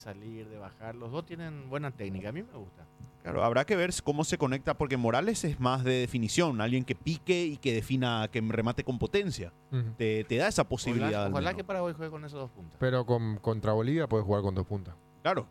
salir, de bajar. Los dos tienen buena técnica, a mí me gusta. Claro, habrá que ver cómo se conecta, porque Morales es más de definición, alguien que pique y que defina, que remate con potencia. Te da esa posibilidad. Ojalá que Paraguay juegue con esos dos puntas. Pero contra Bolivia puedes jugar con 2 puntas. Claro.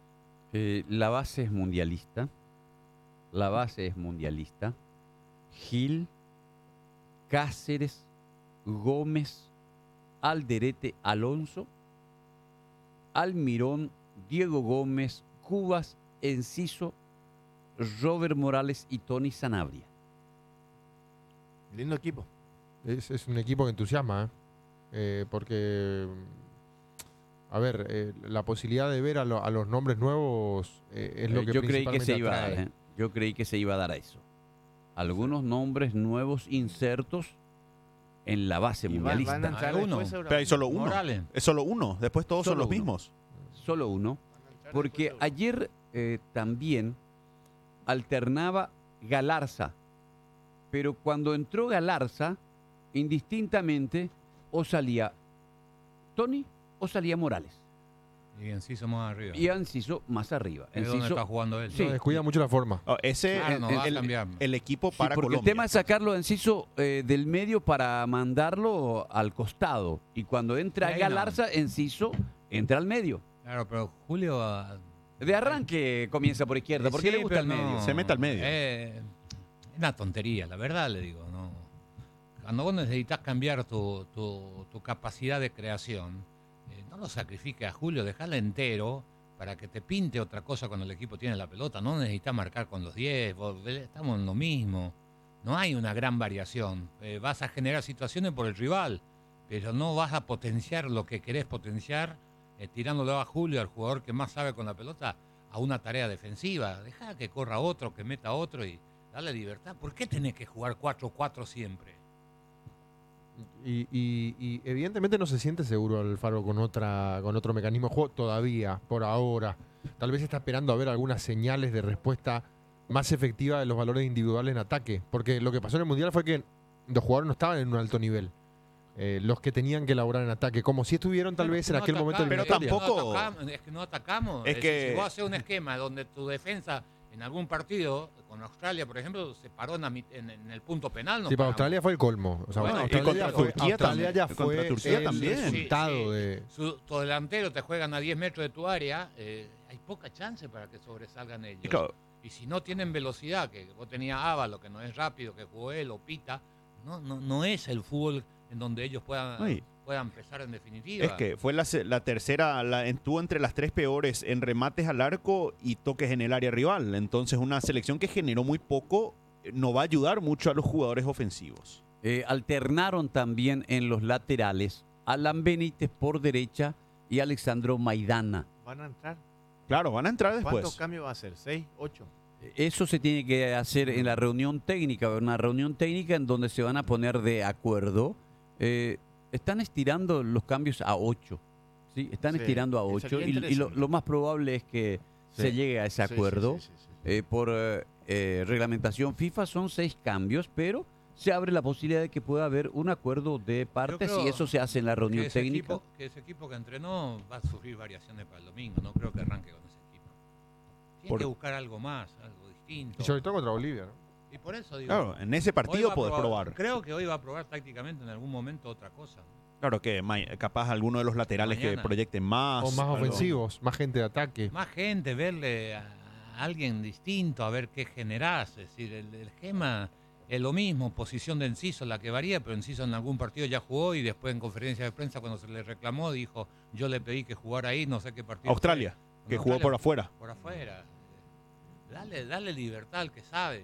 La base es mundialista. La base es mundialista. Gil, Cáceres, Gómez, Alderete, Alonso, Almirón, Diego Gómez, Cubas, Enciso, Robert Morales y Tony Sanabria. Lindo equipo. Es un equipo que entusiasma, porque, a ver, la posibilidad de ver a los nombres nuevos es lo que Yo creí que principalmente se iba a dar, atrae. Yo creí que se iba a dar a eso. Algunos nombres nuevos insertos en la base mundialista. Van a entrar después Pero hay solo uno. Morales. Es solo uno. Después todos son Solo los uno. mismos. Solo uno. Porque ayer también alternaba Galarza. Pero cuando entró Galarza, indistintamente, o salía Tony o salía Morales. Y Enciso más arriba. Y Enciso más arriba. ¿Es donde Enciso- está jugando él? Sí. No, descuida mucho la forma. Ese Claro, no va a cambiar. el equipo Sí, para porque Colombia. el tema es sacarlo a Enciso del medio para mandarlo al costado. Y cuando entra Ahí no. Galarza, Enciso entra al medio. Claro, pero Julio... De arranque comienza por izquierda, porque Sí, le gusta el pero no. medio. Se mete al medio. Es una tontería, la verdad le digo. ¿No? Cuando vos necesitas cambiar tu capacidad de creación, no lo sacrifiques a Julio, dejala entero para que te pinte otra cosa cuando el equipo tiene la pelota. No necesitas marcar con los 10, estamos en lo mismo. No hay una gran variación. Vas a generar situaciones por el rival, pero no vas a potenciar lo que querés potenciar tirándolo a Julio, al jugador que más sabe con la pelota, a una tarea defensiva. Deja que corra otro, que meta otro y darle libertad. ¿Por qué tenés que jugar 4-4 siempre? Y evidentemente no se siente seguro Alfaro con otro mecanismo de juego todavía, por ahora. Tal vez está esperando a ver algunas señales de respuesta más efectiva de los valores individuales en ataque. Porque lo que pasó en el Mundial fue que los jugadores no estaban en un alto nivel. Los que tenían que elaborar en ataque, como si estuvieron tal vez en aquel momento del Pero tampoco- Es que no atacamos. Es que- Si vos haces un esquema donde tu defensa en algún partido, con Australia, por ejemplo, se paró en el punto penal. No Sí, para paramos. Australia fue el colmo. O sea, Bueno, y Australia contra ya fue- Turquía Australia también. ya Contra fue Turquía el también. resultado Sí, sí. de... Tu delantero te juegan a 10 metros de tu área, hay poca chance para que sobresalgan ellos. Y claro, Y si no tienen velocidad, que vos tenías Ávalo, que no es rápido, que jugó él o Pita, no es el fútbol en donde ellos puedan pesar en definitiva. es que fue la tercera, estuvo entre las 3 peores en remates al arco y toques en el área rival. Entonces una selección que generó muy poco no va a ayudar mucho a los jugadores ofensivos. Alternaron también en los laterales Alan Benítez por derecha y Alexandro Maidana. ¿Van a entrar? Claro, van a entrar ¿Cuántos después. cambios va a hacer? ¿6? ¿8? Eso se tiene que hacer en la reunión técnica, una reunión técnica en donde se van a poner de acuerdo. Están estirando los cambios a 8. ¿Sí? Están Sí, estirando a eso 8 sería y interesante. lo más probable es que se llegue a ese Sí, acuerdo. sí, sí, sí, sí. Por reglamentación FIFA son 6 cambios, pero se abre la posibilidad de que pueda haber un acuerdo de partes creo y eso se hace en la reunión que ese técnica. ese equipo que entrenó va a sufrir variaciones para el domingo. No creo que arranque con ese equipo. Tiene Por- que buscar algo más, algo distinto. Y sobre todo contra Bolivia, ¿no? Y por eso digo. Claro, en ese hoy partido va a podés probar. Creo que hoy va a probar tácticamente en algún momento otra cosa. Claro que capaz alguno de los laterales que Mañana. proyecten más. O más algo. ofensivos, más gente de ataque. Más gente, verle a alguien distinto, a ver qué generás. Es decir, el esquema es lo mismo, posición de Enciso la que varía, pero Enciso en algún partido ya jugó y después en conferencia de prensa cuando se le reclamó dijo, yo le pedí que jugara ahí, no sé qué partido. Australia, fue. que Con jugó Australia, por afuera. Por afuera. Dale libertad al que sabe.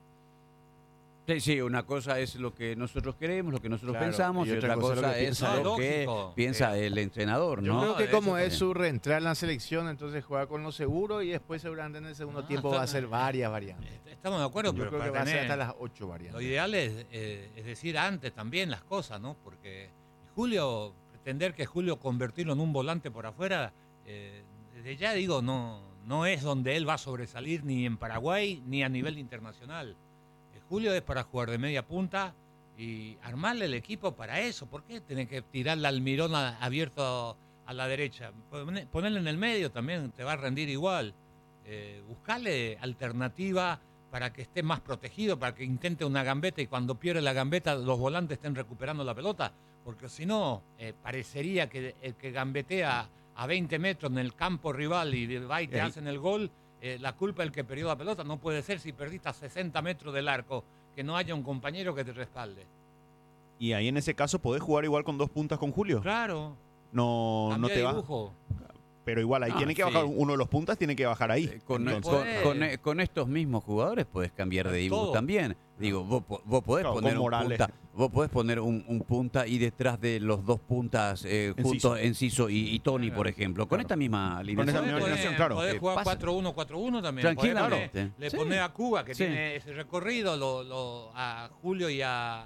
Sí, sí, una cosa es lo que nosotros queremos, lo que nosotros Claro, pensamos, y otra cosa es piensa lo que lógico. piensa el entrenador, Yo ¿no? creo que eso como es también. su reentrada en la selección, entonces juega con lo seguro y después seguramente en el segundo No, tiempo está- va a ser varias variantes. Estamos de acuerdo, Yo pero creo que para va a ser tener- hasta las 8 variantes. Lo ideal es decir antes también las cosas, ¿no? Porque Julio, pretender que Julio convertirlo en un volante por afuera, desde ya digo, no es donde él va a sobresalir ni en Paraguay ni a nivel internacional. Julio es para jugar de media punta y armarle el equipo para eso. ¿Por qué tenés que tirarle al Almirón abierto a la derecha. Ponerle en el medio también te va a rendir igual. Buscarle alternativa para que esté más protegido, para que intente una gambeta y cuando pierde la gambeta los volantes estén recuperando la pelota, porque si no, parecería que el que gambetea a 20 metros en el campo rival y va y te hacen el gol, la culpa es el que perdió la pelota. No puede ser si perdiste a 60 metros del arco, que no haya un compañero que te respalde. Y ahí en ese caso podés jugar igual con 2 puntas con Julio. Claro. No te va. Dibujo. Pero igual, ahí tiene que bajar uno de los puntas, tiene que bajar ahí. Con estos mismos jugadores podés cambiar de dibujo también. Digo, vos podés poner un punta, vos podés poner un punta y detrás de los 2 puntas juntos Enciso y Tony, por ejemplo. Con esta misma alineación. Podés jugar 4-1-4-1 también. Tranquilamente. Le ponés a Cuba, que tiene ese recorrido, a Julio y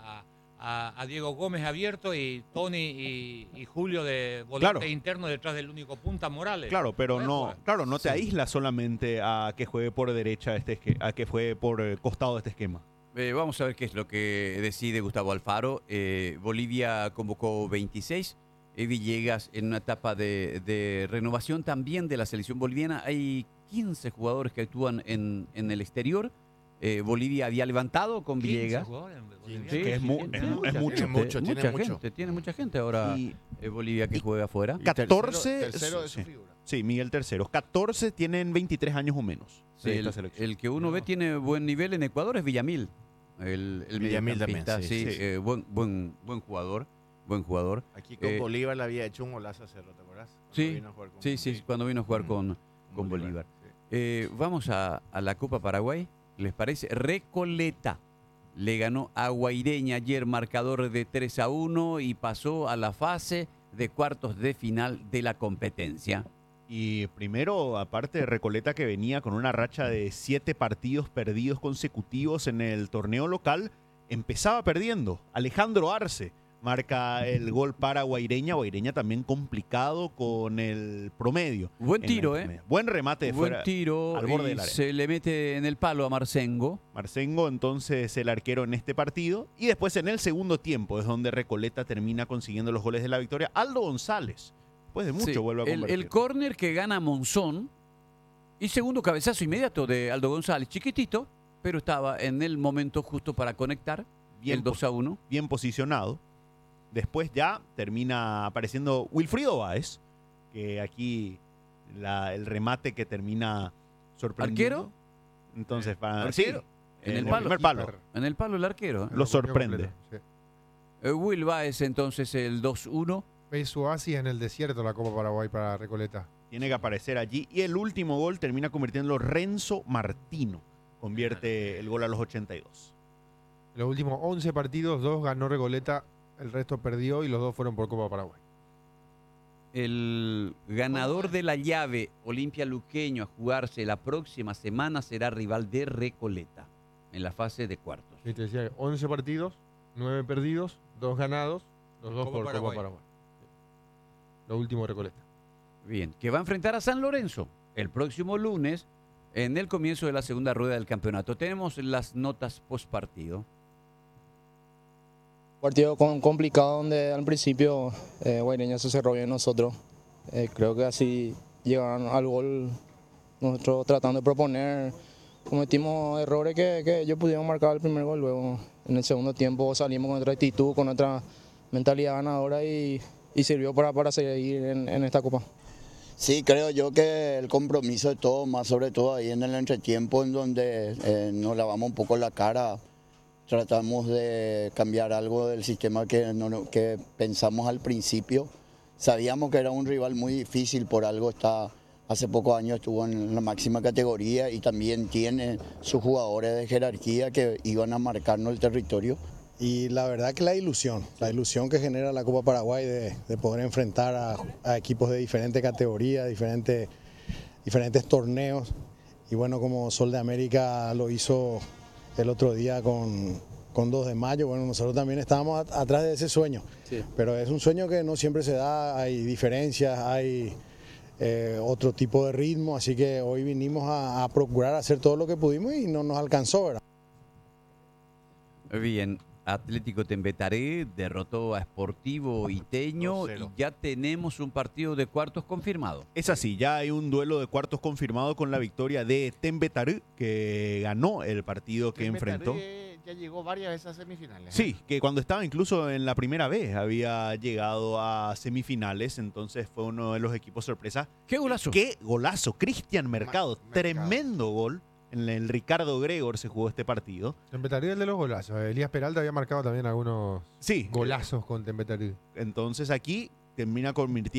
a Diego Gómez abierto y Tony y Julio de volante interno detrás del único punta Morales. Claro, pero no te aísla solamente a que juegue por derecha a que juegue por costado de este esquema. Vamos a ver qué es lo que decide Gustavo Alfaro. Bolivia convocó 26. Villegas en una etapa de renovación también de la selección boliviana. Hay 15 jugadores que actúan en el exterior. Bolivia había levantado con Villegas. Es mucho. Tiene mucha gente ahora Bolivia que juega afuera. 14 tercero de su figura. Sí, Miguel tercero. 14 tienen 23 años o menos. Sí, el que uno ve tiene buen nivel en Ecuador es Villamil. El Villamil también, sí. Buen jugador. Buen jugador. Aquí con Bolívar le había hecho un golazo a Cerro, ¿te acuerdas? Cuando vino a jugar con Bolívar. Vamos a la Copa Paraguay. ¿Les parece? Recoleta le ganó a Guaireña ayer, marcador de 3-1 y pasó a la fase de cuartos de final de la competencia. Y primero, aparte de Recoleta, que venía con una racha de 7 partidos perdidos consecutivos en el torneo local, empezaba perdiendo. Alejandro Arce marca el gol para Guaireña. Guaireña también complicado con el promedio. Buen tiro, Buen remate de fuera. Buen tiro al borde del área. Se le mete en el palo a Marcengo. Marcengo, entonces, el arquero en este partido. Y después en el segundo tiempo es donde Recoleta termina consiguiendo los goles de la victoria. Aldo González, después de mucho, vuelve a convertir. El córner que gana Monzón y segundo cabezazo inmediato de Aldo González. Chiquitito, pero estaba en el momento justo para conectar. Bien, el 2-1. Bien posicionado. Después ya termina apareciendo Wilfrido Báez, que aquí el remate que termina sorprendiendo. ¿Arquero? Entonces, ¿Arquero? En el primer palo. En el palo el arquero. Lo sorprende. Will Báez entonces el 2-1. Es su oasis en el desierto la Copa Paraguay para Recoleta. Tiene que aparecer allí. Y el último gol termina convirtiéndolo Renzo Martino. Convierte el gol a los 82. En los últimos 11 partidos, 2 ganó Recoleta. El resto perdió y los 2 fueron por Copa Paraguay. El ganador de la llave, Olimpia Luqueño, a jugarse la próxima semana será rival de Recoleta en la fase de cuartos. Sí, te decía, 11 partidos, 9 perdidos, 2 ganados, los 2 por Copa Paraguay. Lo último Recoleta. Bien, que va a enfrentar a San Lorenzo el próximo lunes en el comienzo de la segunda rueda del campeonato. Tenemos las notas post partido. Partido complicado donde al principio Guaireña se cerró bien nosotros. Creo que así llegaron al gol nosotros tratando de proponer. Cometimos errores que ellos pudieron marcar el primer gol. Luego en el segundo tiempo salimos con otra actitud, con otra mentalidad ganadora y sirvió para seguir en esta Copa. Sí, creo yo que el compromiso de todos, más sobre todo ahí en el entretiempo en donde nos lavamos un poco la cara. Tratamos de cambiar algo del sistema que pensamos al principio. Sabíamos que era un rival muy difícil, por algo hace pocos años estuvo en la máxima categoría y también tiene sus jugadores de jerarquía que iban a marcarnos el territorio. Y la verdad que la ilusión que genera la Copa Paraguay de poder enfrentar a equipos de diferentes categorías, diferentes torneos. Y bueno, como Sol de América lo hizo el otro día con 2 de mayo, bueno, nosotros también estábamos atrás de ese sueño, sí. Pero es un sueño que no siempre se da, hay diferencias, hay otro tipo de ritmo, así que hoy vinimos a procurar hacer todo lo que pudimos y no nos alcanzó, ¿verdad? Bien, Atlético Tembetaré derrotó a Sportivo Iteño 2-0. y ya tenemos un partido de cuartos confirmado. Es así, ya hay un duelo de cuartos confirmado con la victoria de Tembetarú, que ganó el partido que enfrentó. Ya llegó varias veces a semifinales. Sí, que cuando estaba incluso en la primera vez había llegado a semifinales, entonces fue uno de los equipos sorpresa. ¡Qué golazo! ¡Qué golazo! Cristian Mercado, Mercado. tremendo gol. En el Ricardo Gregor se jugó este partido. Tempetarí el de los golazos. Elías Peralta había marcado también algunos Sí, golazos con Tempetarí. entonces aquí termina convirtiendo